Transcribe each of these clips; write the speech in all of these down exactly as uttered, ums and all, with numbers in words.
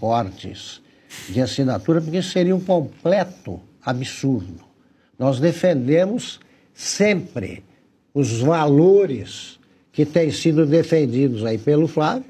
recortes de assinatura, porque isso seria um completo absurdo. Nós defendemos sempre os valores que têm sido defendidos aí pelo Flávio,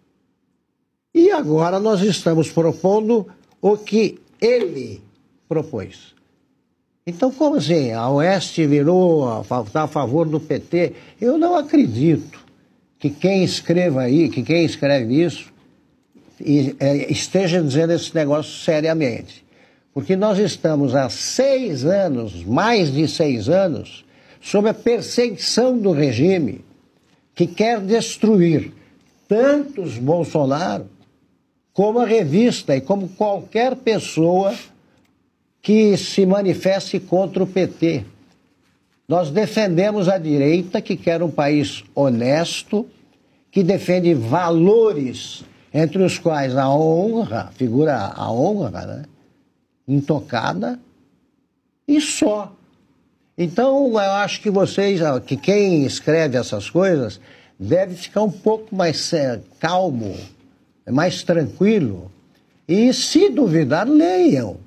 e agora nós estamos propondo o que ele propôs. Então, como assim? A Oeste virou, está a favor do P T? Eu não acredito que quem escreva aí, que quem escreve isso, e, é, esteja dizendo esse negócio seriamente. Porque nós estamos há seis anos, mais de seis anos, sob a perseguição do regime que quer destruir tanto os Bolsonaro como a revista e como qualquer pessoa que se manifeste contra o P T. Nós defendemos a direita, que quer um país honesto, que defende valores, entre os quais a honra, figura a honra, né? Intocada, e só. Então, eu acho que vocês, que quem escreve essas coisas, deve ficar um pouco mais é, calmo, mais tranquilo, e se duvidar, leiam.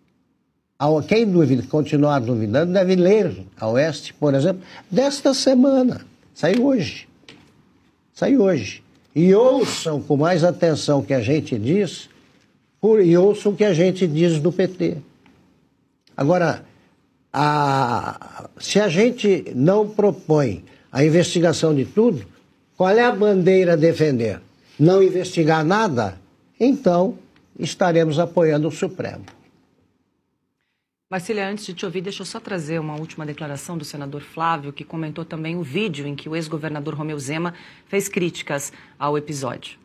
Quem duvida, continuar duvidando, deve ler a Oeste, por exemplo, desta semana. Saiu hoje. Saiu hoje. E ouçam com mais atenção o que a gente diz, por, e ouçam o que a gente diz do P T. Agora, a, se a gente não propõe a investigação de tudo, qual é a bandeira a defender? Não investigar nada? Então, estaremos apoiando o Supremo. Marcília, antes de te ouvir, deixa eu só trazer uma última declaração do senador Flávio, que comentou também o vídeo em que o ex-governador Romeu Zema fez críticas ao episódio.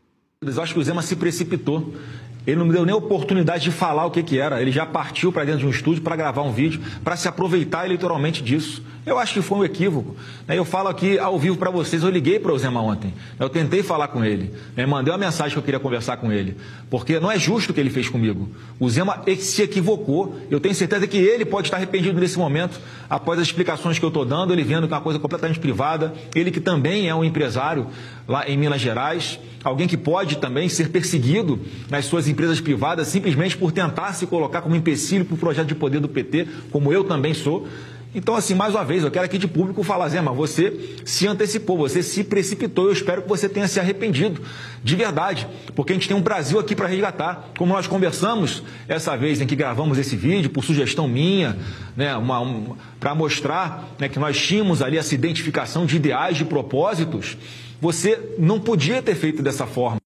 Eu acho que o Zema se precipitou. Ele não me deu nem oportunidade de falar o que, que era. Ele já partiu para dentro de um estúdio para gravar um vídeo, para se aproveitar eleitoralmente disso. Eu acho que foi um equívoco. Eu falo aqui ao vivo para vocês, eu liguei para o Zema ontem. Eu tentei falar com ele. Eu mandei uma mensagem que eu queria conversar com ele. Porque não é justo o que ele fez comigo. O Zema se equivocou. Eu tenho certeza que ele pode estar arrependido nesse momento, após as explicações que eu estou dando, ele vendo que é uma coisa completamente privada. Ele que também é um empresário lá em Minas Gerais. Alguém que pode também ser perseguido nas suas empresas privadas simplesmente por tentar se colocar como empecilho para o projeto de poder do P T, como eu também sou. Então, assim, mais uma vez, eu quero aqui de público falar, Zema, você se antecipou, você se precipitou, eu espero que você tenha se arrependido, de verdade, porque a gente tem um Brasil aqui para resgatar, como nós conversamos essa vez em que gravamos esse vídeo, por sugestão minha, né, uma, um, para mostrar, né, que nós tínhamos ali essa identificação de ideais, de propósitos. Você não podia ter feito dessa forma.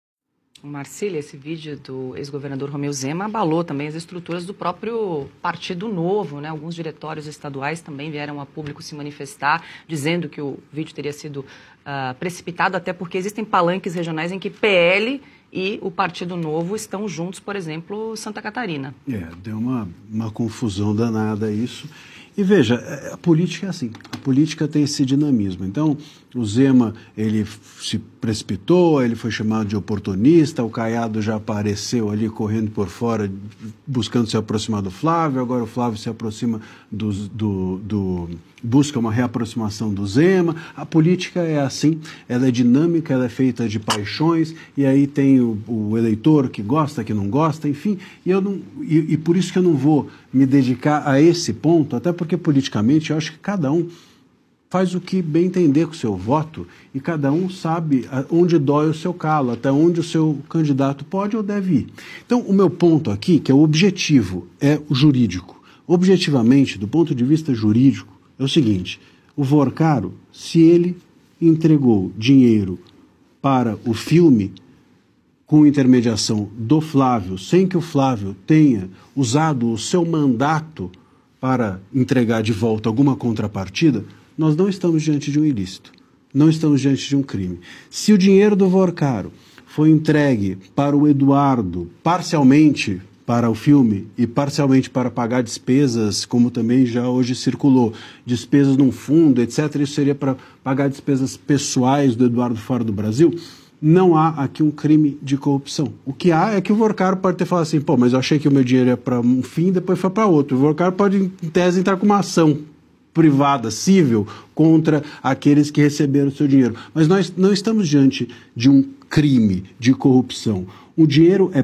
Marcília, esse vídeo do ex-governador Romeu Zema abalou também as estruturas do próprio Partido Novo, né? Alguns diretórios estaduais também vieram a público se manifestar, dizendo que o vídeo teria sido uh, precipitado, até porque existem palanques regionais em que P L e o Partido Novo estão juntos, por exemplo, Santa Catarina. É, deu uma, uma confusão danada isso. E veja, a política é assim, a política tem esse dinamismo. Então, o Zema, ele se precipitou, ele foi chamado de oportunista, o Caiado já apareceu ali correndo por fora, buscando se aproximar do Flávio, agora o Flávio se aproxima do, do, do busca uma reaproximação do Zema. A política é assim, ela é dinâmica, ela é feita de paixões, e aí tem o, o eleitor que gosta, que não gosta, enfim, e, eu não, e, e por isso que eu não vou me dedicar a esse ponto, até porque politicamente eu acho que cada um faz o que bem entender com o seu voto e cada um sabe onde dói o seu calo, até onde o seu candidato pode ou deve ir. Então, o meu ponto aqui, que é o objetivo, é o jurídico. Objetivamente, do ponto de vista jurídico, é o seguinte: o Vorcaro, se ele entregou dinheiro para o filme com intermediação do Flávio, sem que o Flávio tenha usado o seu mandato para entregar de volta alguma contrapartida, nós não estamos diante de um ilícito, não estamos diante de um crime. Se o dinheiro do Vorcaro foi entregue para o Eduardo, parcialmente para o filme e parcialmente para pagar despesas, como também já hoje circulou, despesas num fundo, etcétera, isso seria para pagar despesas pessoais do Eduardo fora do Brasil, não há aqui um crime de corrupção. O que há é que o Vorcaro pode ter falado assim, pô, mas eu achei que o meu dinheiro ia para um fim, depois foi para outro. O Vorcaro pode, em tese, entrar com uma ação privada, civil, contra aqueles que receberam o seu dinheiro. Mas nós não estamos diante de um crime de corrupção. O dinheiro é